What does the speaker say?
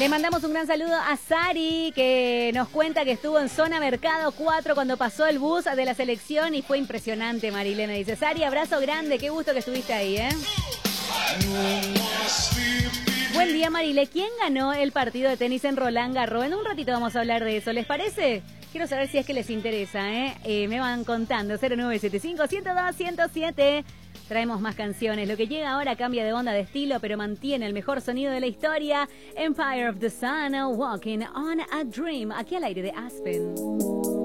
Le mandamos un gran saludo a Sari, que nos cuenta que estuvo en Zona Mercado 4 cuando pasó el bus de la selección y fue impresionante, Marilena. Dice, Sari, abrazo grande, qué gusto que estuviste ahí, ¿eh? Buen día, Marile. ¿Quién ganó el partido de tenis en Roland Garros? En un ratito vamos a hablar de eso, ¿les parece? Quiero saber si es que les interesa, ¿eh? Me van contando, 0975-102-107. Traemos más canciones. Lo que llega ahora cambia de onda, de estilo, pero mantiene el mejor sonido de la historia. Empire of the Sun, Walking on a Dream. Aquí al aire de Aspen.